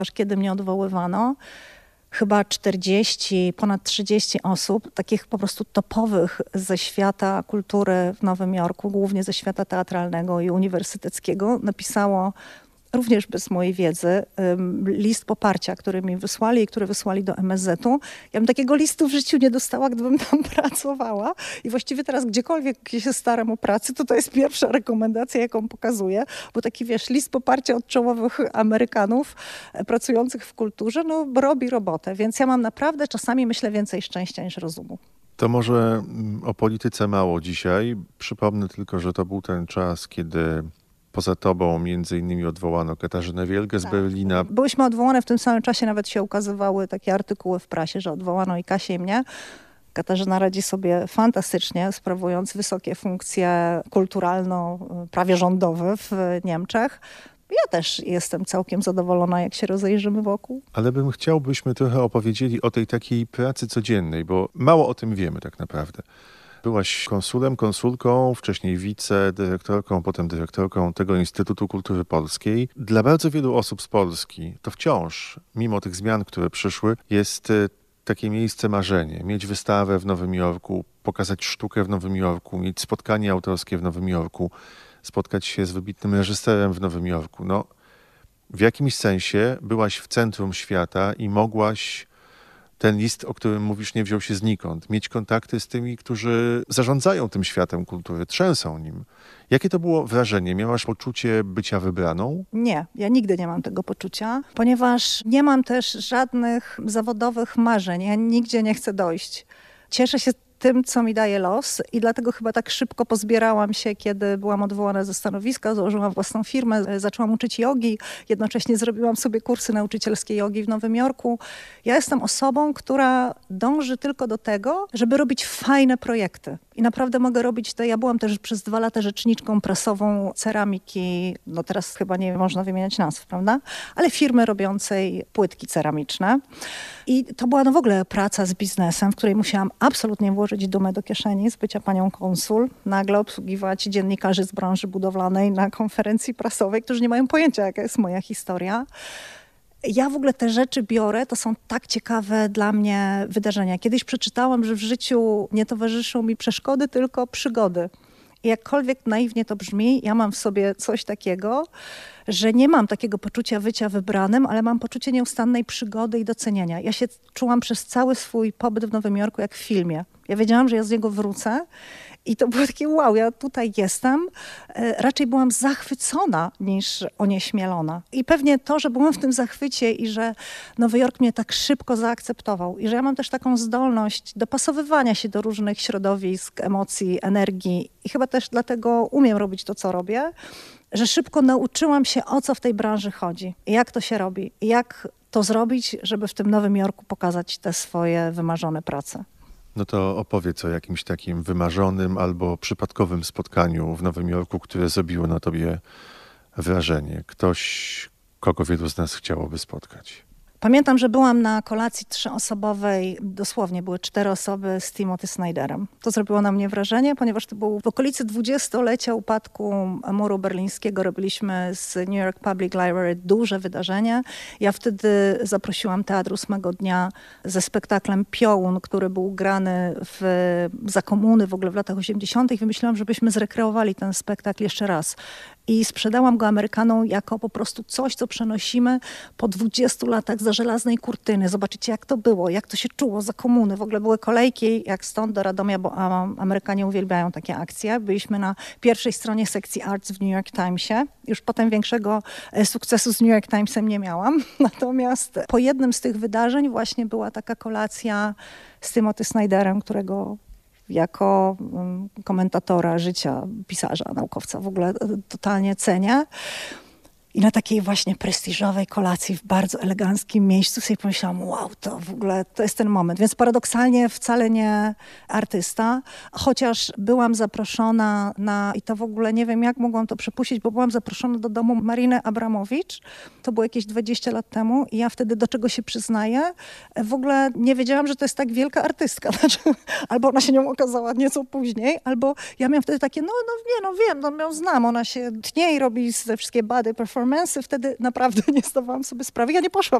Aż kiedy mnie odwoływano, chyba 40, ponad 30 osób, takich po prostu topowych ze świata kultury w Nowym Jorku, głównie ze świata teatralnego i uniwersyteckiego, napisało również bez mojej wiedzy, list poparcia, który mi wysłali i który wysłali do MSZ-u. Ja bym takiego listu w życiu nie dostała, gdybym tam pracowała. I właściwie teraz gdziekolwiek się staram o pracy, to jest pierwsza rekomendacja, jaką pokazuję, bo taki, list poparcia od czołowych Amerykanów pracujących w kulturze, robi robotę. Więc ja mam naprawdę czasami, myślę, więcej szczęścia niż rozumu. To może o polityce mało dzisiaj. Przypomnę tylko, że to był ten czas, kiedy poza tobą między innymi odwołano Katarzynę Wielgę z Berlina. Byłyśmy odwołane w tym samym czasie, nawet się ukazywały takie artykuły w prasie, że odwołano i Kasię, i mnie. Katarzyna radzi sobie fantastycznie, sprawując wysokie funkcje kulturalno, prawie rządowe w Niemczech. Ja też jestem całkiem zadowolona, jak się rozejrzymy wokół. Ale chciałbyśmy trochę opowiedzieli o tej takiej pracy codziennej, bo mało o tym wiemy tak naprawdę. Byłaś konsulem, konsulką, wcześniej wicedyrektorką, potem dyrektorką tego Instytutu Kultury Polskiej. Dla bardzo wielu osób z Polski to wciąż, mimo tych zmian, które przyszły, jest takie miejsce marzenie. Mieć wystawę w Nowym Jorku, pokazać sztukę w Nowym Jorku, mieć spotkanie autorskie w Nowym Jorku, spotkać się z wybitnym reżyserem w Nowym Jorku. W jakimś sensie byłaś w centrum świata i mogłaś, ten list, o którym mówisz, nie wziął się znikąd, mieć kontakty z tymi, którzy zarządzają tym światem kultury, trzęsą nim. Jakie to było wrażenie? Miałaś poczucie bycia wybraną? Nie, ja nigdy nie mam tego poczucia, ponieważ nie mam też żadnych zawodowych marzeń. Ja nigdzie nie chcę dojść. Cieszę się tym, co mi daje los i dlatego chyba tak szybko pozbierałam się, kiedy byłam odwołana ze stanowiska, założyłam własną firmę, zaczęłam uczyć jogi, jednocześnie zrobiłam sobie kursy nauczycielskie jogi w Nowym Jorku. Ja jestem osobą, która dąży tylko do tego, żeby robić fajne projekty. I naprawdę mogę robić to. Ja byłam też przez 2 lata rzeczniczką prasową ceramiki, teraz chyba nie można wymieniać nazw, prawda? Ale firmy robiącej płytki ceramiczne. I to była w ogóle praca z biznesem, w której musiałam absolutnie włożyć dumę do kieszeni z bycia panią konsul, nagle obsługiwać dziennikarzy z branży budowlanej na konferencji prasowej, którzy nie mają pojęcia, jaka jest moja historia. Ja w ogóle te rzeczy biorę, to są tak ciekawe dla mnie wydarzenia. Kiedyś przeczytałam, że w życiu nie towarzyszą mi przeszkody, tylko przygody. I jakkolwiek naiwnie to brzmi, ja mam w sobie coś takiego, że nie mam takiego poczucia bycia wybranym, ale mam poczucie nieustannej przygody i docenienia. Ja się czułam przez cały swój pobyt w Nowym Jorku jak w filmie. Ja wiedziałam, że ja z niego wrócę i to było takie wow, ja tutaj jestem. Raczej byłam zachwycona niż onieśmielona. I pewnie to, że byłam w tym zachwycie i że Nowy Jork mnie tak szybko zaakceptował i że ja mam też taką zdolność dopasowywania się do różnych środowisk, emocji, energii i chyba też dlatego umiem robić to, co robię, że szybko nauczyłam się, o co w tej branży chodzi, jak to się robi, jak to zrobić, żeby w tym Nowym Jorku pokazać te swoje wymarzone prace. No to opowiedz o jakimś takim wymarzonym albo przypadkowym spotkaniu w Nowym Jorku, które zrobiło na tobie wrażenie. Ktoś, kogo wielu z nas chciałoby spotkać. Pamiętam, że byłam na kolacji 3-osobowej, dosłownie były 4 osoby z Timothy Snyderem. To zrobiło na mnie wrażenie, ponieważ to był w okolicy 20-lecia upadku muru berlińskiego. Robiliśmy z New York Public Library duże wydarzenie. Ja wtedy zaprosiłam Teatr 8 dnia ze spektaklem Piołun, który był grany za komuny w ogóle w latach 80. Wymyśliłam, żebyśmy zrekreowali ten spektakl jeszcze raz. I sprzedałam go Amerykanom jako po prostu coś, co przenosimy po 20 latach za żelaznej kurtyny. Zobaczycie, jak to było, jak to się czuło za komuny. W ogóle były kolejki jak stąd do Radomia, bo Amerykanie uwielbiają takie akcje. Byliśmy na pierwszej stronie sekcji Arts w New York Timesie. Już potem większego sukcesu z New York Timesem nie miałam. Natomiast po jednym z tych wydarzeń właśnie była taka kolacja z Timothy Snyderem, którego jako komentatora życia, pisarza, naukowca w ogóle totalnie cenię. I na takiej właśnie prestiżowej kolacji w bardzo eleganckim miejscu sobie pomyślałam, wow, to w ogóle to jest ten moment. Więc paradoksalnie wcale nie artysta, chociaż byłam zaproszona i to w ogóle nie wiem, jak mogłam to przepuścić, bo byłam zaproszona do domu Mariny Abramowicz. To było jakieś 20 lat temu i ja wtedy, do czego się przyznaję, w ogóle nie wiedziałam, że to jest tak wielka artystka. Znaczy, albo ona się nią okazała nieco później, albo ja miałam wtedy takie, wiem, ją znam, ona się tnie i robi te wszystkie body performance performance'y, wtedy naprawdę nie zdawałam sobie sprawy. Ja nie poszłam